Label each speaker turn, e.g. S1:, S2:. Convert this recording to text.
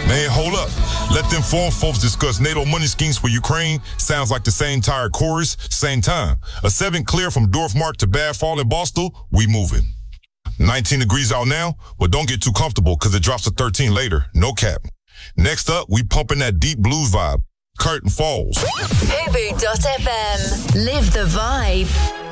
S1: Man, hold up. Let them foreign folks discuss NATO money schemes for Ukraine. Sounds like the same tired chorus, same time. A 7 clear from Dorfmark to Badfall in Boston. We moving. 19 degrees out now, but don't get too comfortable because it drops to 13 later. No cap. Next up, we pumping that deep blues vibe. Curtain Falls.
S2: Fubu.fm. Live the vibe.